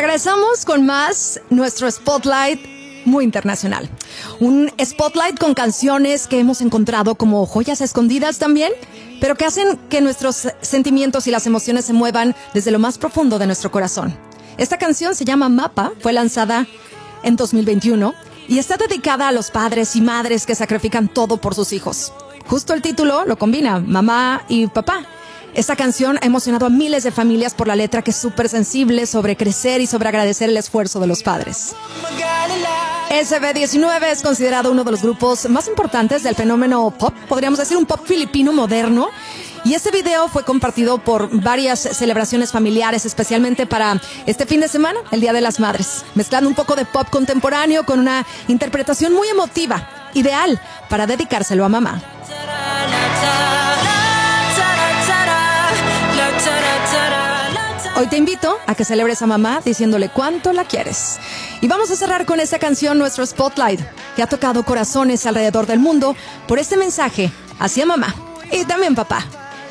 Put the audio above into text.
Regresamos con más nuestro Spotlight muy internacional. Un Spotlight con canciones que hemos encontrado como joyas escondidas también, pero que hacen que nuestros sentimientos y las emociones se muevan desde lo más profundo de nuestro corazón. Esta canción se llama Mapa, fue lanzada en 2021 y está dedicada a los padres y madres que sacrifican todo por sus hijos. Justo el título lo combina, mamá y papá. Esta canción ha emocionado a miles de familias por la letra, que es súper sensible sobre crecer y sobre agradecer el esfuerzo de los padres. SB19 es considerado uno de los grupos más importantes del fenómeno pop, podríamos decir un pop filipino moderno. Y este video fue compartido por varias celebraciones familiares, especialmente para este fin de semana, el Día de las Madres, mezclando un poco de pop contemporáneo con una interpretación muy emotiva, ideal para dedicárselo a mamá. Hoy te invito a que celebres a mamá diciéndole cuánto la quieres. Y vamos a cerrar con esta canción, nuestro Spotlight, que ha tocado corazones alrededor del mundo por este mensaje hacia mamá y también papá.